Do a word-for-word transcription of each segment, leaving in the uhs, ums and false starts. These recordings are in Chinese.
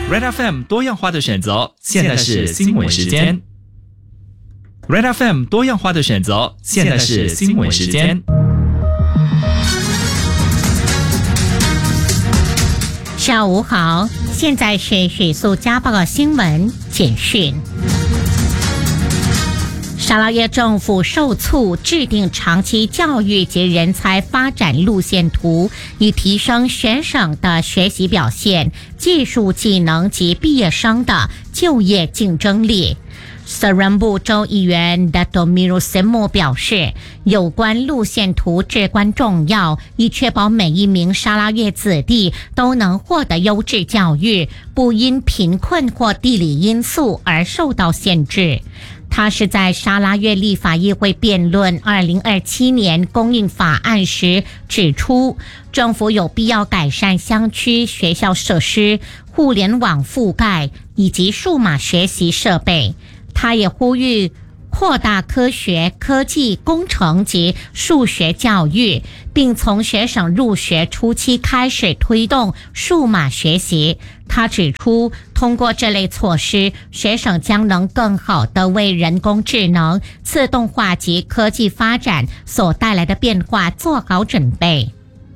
Red F M 多样化的选择，现在是新闻时间。Red F M 多样化的选择，现在是新闻时间。 下午好，现在是水素家报告新闻简讯。沙拉越政府受促制定长期教育及人才发展路线图，以提升学生的学习表现、技术技能及毕业生的就业竞争力。塞伦部州议员 Dato Miru Semo 表示，有关路线图至关重要，以确保每一名沙拉越子弟都能获得优质教育，不因贫困或地理因素而受到限制。他是在沙拉越立法议会辩论二零二七年供应法案时指出，政府有必要改善乡区学校设施、互联网覆盖以及数码学习设备。他也呼吁扩大科学、科技、工程及数学教育，并从学生入学初期开始推动数码学习。他指出，通过这类措施，学生将能更好地为人工智能、自动化及科技发展所带来的变化做好准备。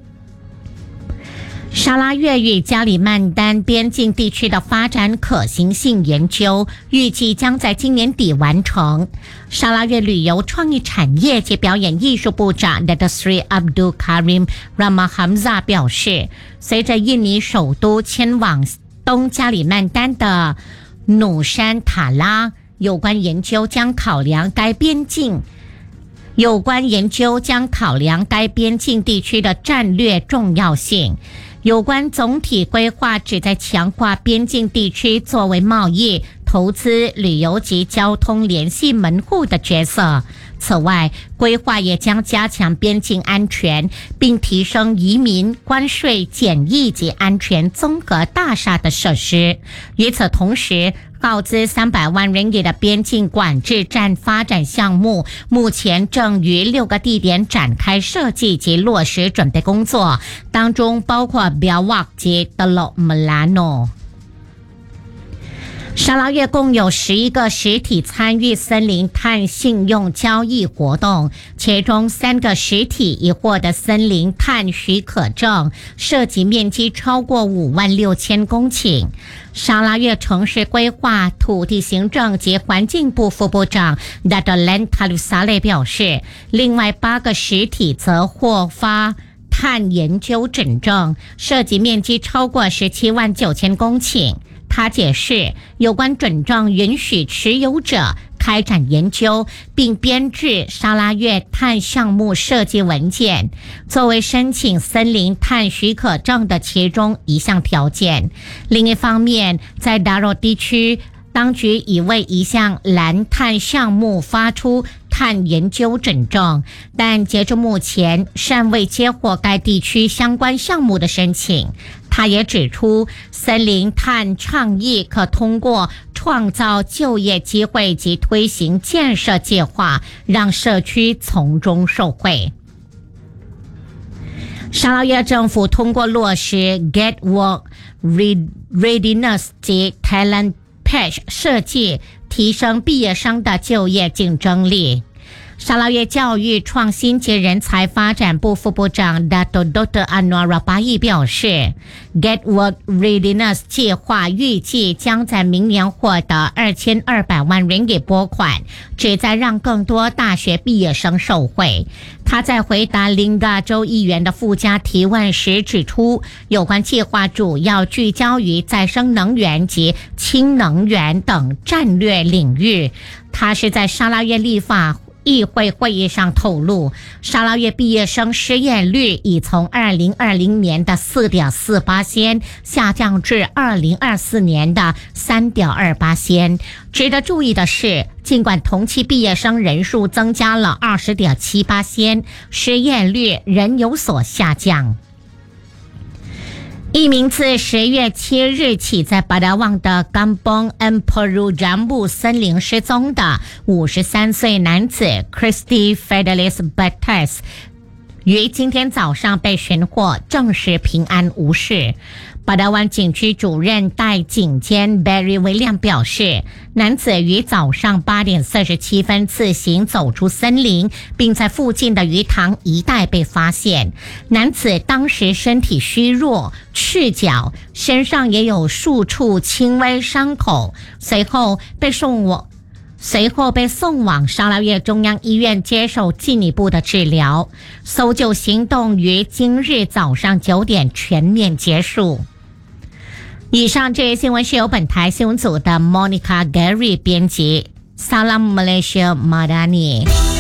沙拉越与加里曼丹边境地区的发展可行性研究预计将在今年底完成。沙拉越旅游创意产业及表演艺术部长 Dato Sri Abdul Karim Ramahamza 表示，随着印尼首都迁往东加里曼丹的努山塔拉，有关研究将考量该边境有关研究将考量该边境地区的战略重要性。有关总体规划旨在强化边境地区作为贸易、投资、旅游及交通联系门户的角色。此外，规划也将加强边境安全，并提升移民、关税、检疫及安全综合大厦的设施。与此同时，耗资三百万ringgit的边境管制站发展项目，目前正于六个地点展开设计及落实准备工作，当中包括 Biawak 及 Teluk Melano。沙拉越共有十一个实体参与森林碳信用交易活动，其中三个实体已获得森林碳许可证，涉及面积超过五万六千公顷。沙拉越城市规划、土地行政及环境部副部长 Dato Len Talusale 表示，另外八个实体则获发碳研究准证，涉及面积超过十七万九千公顷。他解释，有关准证允许持有者开展研究，并编制沙拉越碳项目设计文件，作为申请森林碳许可证的其中一项条件。另一方面，在达罗地区，当局已为一项蓝碳项目发出碳研究准证，但截至目前尚未接获该地区相关项目的申请。他也指出，森林碳倡议可通过创造就业机会及推行建设计划，让社区从中受惠。沙拉越政府通过落实 Get Work Readiness 及 Talent Patch 设计，提升毕业生的就业竞争力。沙拉越教育创新及人才发展部副部长 Dato Doctor Anwar Rabai 表示， Get Work Readiness 计划预计将在明年获得二千二百万ringgit拨款，旨在让更多大学毕业生受惠。他在回答林嘎州议员的附加提问时指出，有关计划主要聚焦于再生能源及氢能源等战略领域。他是在沙拉越立法议会会议上透露，沙拉越毕业生失业率已从二零二零年的 四点四八 下降至二零二四年的 三点二八。值得注意的是，尽管同期毕业生人数增加了 二十点七八， 失业率仍有所下降。一名自十月七日起在巴达旺的甘邦 Emperu Jambu 森林失踪的五十三岁男子 Christy Fidelis Bates 于今天早上被寻获，证实平安无事。宝达湾警区主任代警监 Barry 威廉表示，男子于早上八点四十七分自行走出森林，并在附近的鱼塘一带被发现。男子当时身体虚弱，赤脚，身上也有数处轻微伤口，随后被送往随后被送往沙捞越中央医院接受进一步的治疗。搜救行动于今日早上九点全面结束。以上这些新闻是由本台新闻组的 Monica Gary 编辑。Salam Malaysia Madani。